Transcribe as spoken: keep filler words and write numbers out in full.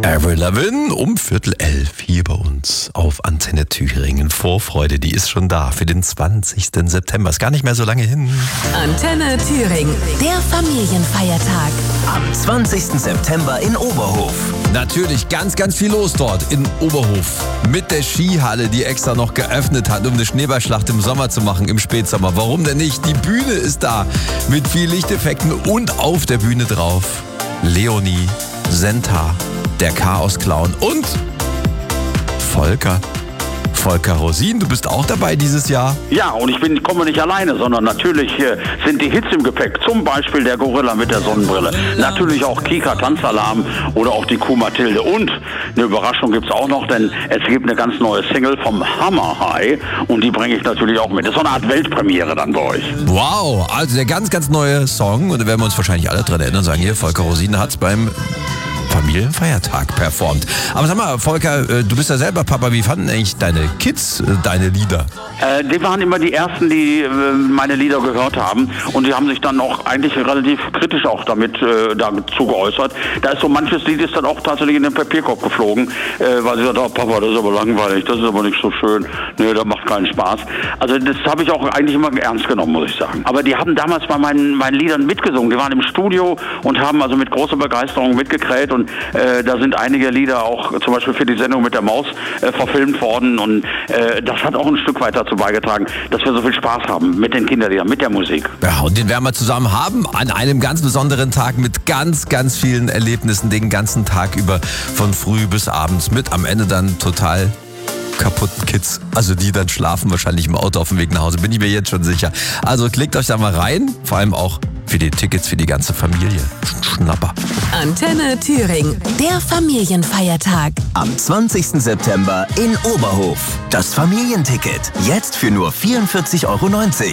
Avril Lavigne um Viertel elf hier bei uns auf Antenne Thüringen. Vorfreude, die ist schon da für den zwanzigsten September. Ist gar nicht mehr so lange hin. Antenne Thüringen, der Familienfeiertag. Am zwanzigsten September in Oberhof. Natürlich ganz, ganz viel los dort in Oberhof. Mit der Skihalle, die extra noch geöffnet hat, um eine Schneeballschlacht im Sommer zu machen, im Spätsommer. Warum denn nicht? Die Bühne ist da mit viel Lichteffekten und auf der Bühne drauf Leonie, Senta, der Chaos-Clown und Volker. Volker Rosin, du bist auch dabei dieses Jahr? Ja, und ich bin, komme nicht alleine, sondern natürlich äh, sind die Hits im Gepäck. Zum Beispiel der Gorilla mit der Sonnenbrille. Natürlich auch Kika Tanzalarm oder auch die Kuh Mathilde. Und eine Überraschung gibt es auch noch, denn es gibt eine ganz neue Single vom Hammer High und die bringe ich natürlich auch mit. Das ist so eine Art Weltpremiere dann bei euch. Wow, also der ganz, ganz neue Song und da werden wir uns wahrscheinlich alle dran erinnern und sagen, hier, Volker Rosin hat es beim Familienfeiertag performt. Aber sag mal, Volker, du bist ja selber Papa. Wie fanden eigentlich deine Kids deine Lieder? Äh, die waren immer die Ersten, die äh, meine Lieder gehört haben. Und die haben sich dann auch eigentlich relativ kritisch auch damit äh, dazu geäußert. Da ist so manches Lied ist dann auch tatsächlich in den Papierkorb geflogen, äh, weil sie gesagt haben, Papa, das ist aber langweilig, das ist aber nicht so schön. Nee, das macht keinen Spaß. Also das habe ich auch eigentlich immer ernst genommen, muss ich sagen. Aber die haben damals bei meinen, meinen Liedern mitgesungen. Die waren im Studio und haben also mit großer Begeisterung mitgekräht. Und äh, da sind einige Lieder auch zum Beispiel für die Sendung mit der Maus äh, verfilmt worden. Und äh, das hat auch ein Stück weit dazu beigetragen, dass wir so viel Spaß haben mit den Kinderliedern, mit der Musik. Ja, und den werden wir zusammen haben an einem ganz besonderen Tag mit ganz, ganz vielen Erlebnissen den ganzen Tag über, von früh bis abends, mit am Ende dann total kaputten Kids, also die dann schlafen wahrscheinlich im Auto auf dem Weg nach Hause, bin ich mir jetzt schon sicher. Also klickt euch da mal rein, vor allem auch für die Tickets für die ganze Familie. Schnapper. Antenne Thüringen, der Familienfeiertag. Am zwanzigsten September in Oberhof. Das Familienticket. Jetzt für nur vierundvierzig Euro neunzig.